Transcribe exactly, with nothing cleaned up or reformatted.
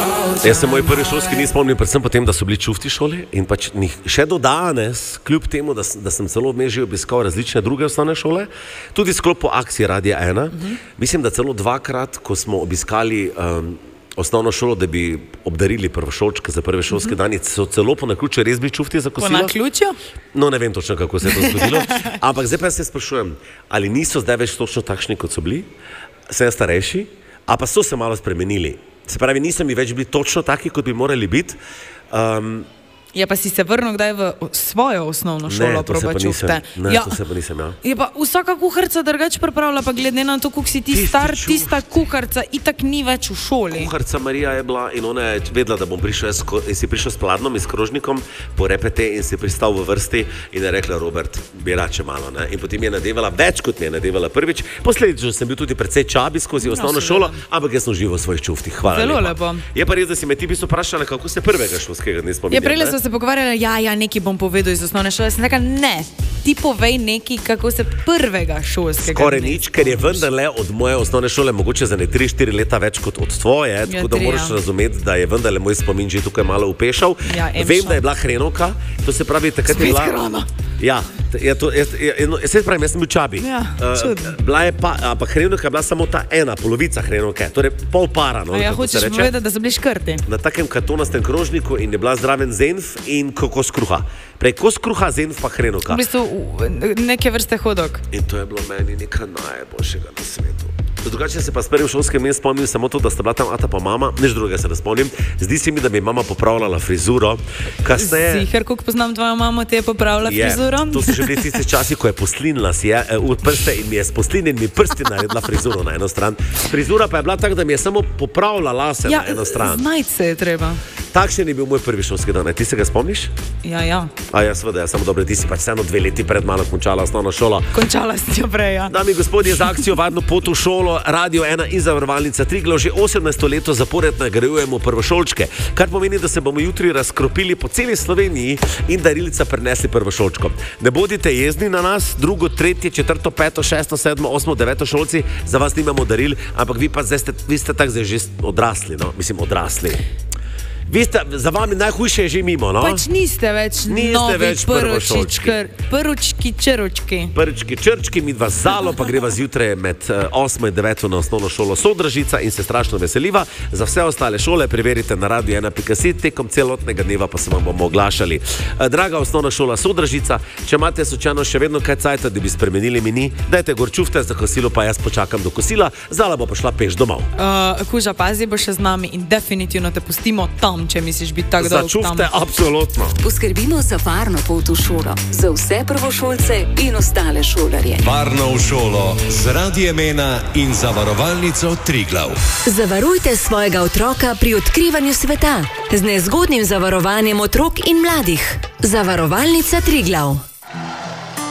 Jaz se moj prvi šolski ni spomnil, predvsem potem, da so bili čufti šoli in pač še do danes, kljub temu, da, da sem celo vmes že obiskal različne druge osnovne šole, tudi sklopu akcije Radia ena, uh-huh. mislim, da celo dvakrat, ko smo obiskali um, osnovno šolo, da bi obdarili prvošolčke za prve šolske uh-huh. dani, so celo po naključju res bili čufti za kosilo. Po naključju? No, ne vem točno, kako se je to zgodilo, ampak zdaj pa se sprašujem, ali niso zdaj več točno takšni, kot so bili, se starejši, a pa so se malo spremenili. Se pravi, niso mi več bili točno taki, kot bi morali biti. Um, Ja, pa si se vrnil kdaj v svojo osnovno šolo, proba čufte? Ne, ja. to se pa nisem, ja. Je pa vsaka kuharica drugače pripravila, pa glede na to, koliko si ti Tisti star, čuf. tista kuharica itak ni več v šoli. Kuharica Marija je bila in ona je vedela, da bom prišel, jaz, ko, si prišel s pladnom in s krožnikom po repete in si pristal v vrsti in je rekla, Robert, bi rače malo, ne? In potem je nadevala več, kot mi je nadevala prvič. Posledično sem bil tudi precej čabi skozi osnovno no, šolo, ampak jaz sem živel v svojih čuftih. Hvala Zelo lepa. lepo. Je pa res, da si me ti bistvo vprašala, kako se prvega šolskega dne spominjam. Ja, prej smo se pogovarjali, ja, ja, nekaj bom povedal iz osnovne šole. Sem rekla, ne, ti povej nekaj, kako se prvega šolskega Skoraj dne nič, ker je vendarle od moje osnovne šole mogoče za ne tri štiri leta več kot od tvoje, tako Ja, da tri, moraš ja. razumeti, da je vendarle moj spomin že tukaj malo upešal. Ja, Emša. Vem, da je bila hrenovka, to se pravi, takrat je Spet bila... hrana. Ja, je to, je, je, je, no, se pravim, jaz sem bil čabi. Ja, čudno. Uh, bila je pa, ampak hrenovka je bila samo ta ena, polovica hrenovke, torej pol para, no, A ja, kako se hočeš reče. povedati, da so bili škrti. Na takem kartonastem krožniku in je bila zraven zenf in kos kruha. Prej kos kruha, zenf pa hrenovka. V bistvu v- neke vrste hodok. In to je bilo meni nekaj najboljšega na svetu. Drugače se pa s prvim šolskim dnem spomnim samo to, da sta bila tam ata pa mama, nič drugega se ne spomnim. Zdi se mi, da mi je mama popravljala frizuro. Kasneje, Ziher, koliko poznam tvojo mamo, te je popravila je, frizuro. to so že bili tisti časi, ko je poslinila si je uh, prste in mi je s poslinjenimi prsti naredila frizuro na eno stran. Frizura pa je bila tak, da mi je samo popravila lase Ja, na eno stran. znajti se je treba. Takšen je bil moj prvi šolski dan. Ti se ga spomniš? Ja, ja. A ja, seveda, ja, samo dobro, ti si pač vseeno dve leti pred mano končala osnovno šolo. Končala si jo prej, ja. Dami in gospodje, z akcijo Varno pot v šolo, Radio ena in Zavarovalnica Triglav že osemnajsto leto zapored nagrajujemo prvošolčke, kar pomeni, da se bomo jutri razkropili po celi Sloveniji in darilca prinesli prvošolčkom. Ne bodite jezni na nas, drugo, tretje, četrto, peto, šesto, sedmo, osmo, deveto šolci, za vas nimamo daril, ampak vi pa zdaj ste, vi ste tak zdaj že odrasli, no, mislim odrasli. Vi ste, za vami najhujše je že mimo, no? Pač niste več Niste novi več prvošolčki. prvočki, črčki. Prčki, črčki, mi dva zalo, pa greva zjutraj med osmo in deveto na osnovno šolo Sodražica in se strašno veseliva. Za vse ostale šole preverite na radio ena pika si, tekom celotnega dneva pa se vam bomo oglašali. Draga osnovna šola Sodražica, če imate slučajno še vedno kaj cajta, da bi spremenili meni, dajte gor čufte za kosilo, pa jaz počakam do kosila, zala bo pa šla peš domov. Uh, kuža, pazi, bo še z nami in definitivno te pustimo tam, če misliš biti tako Za dolg tam. čufte, absolutno. Poskrbimo za varno pot v šolo, za vse prvošolce in ostale šolarje. Varno v šolo z Radiem ena in Zavarovalnico Triglav. Zavarujte svojega otroka pri odkrivanju sveta z nezgodnim zavarovanjem otrok in mladih. Zavarovalnica Triglav.